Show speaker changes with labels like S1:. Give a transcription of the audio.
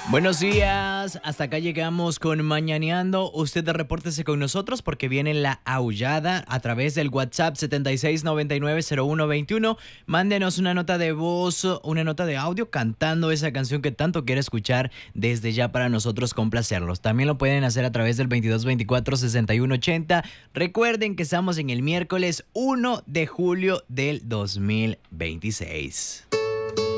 S1: Buenos días, hasta acá llegamos con Mañaneando. Usted repórtese con nosotros porque viene la aullada a través del WhatsApp 76990121. Mándenos una nota de voz, una nota de audio cantando esa canción que tanto quiere escuchar desde ya para nosotros complacerlos. También lo pueden hacer a través del 2224-6180. Recuerden que estamos en el miércoles 1 de julio del 2026.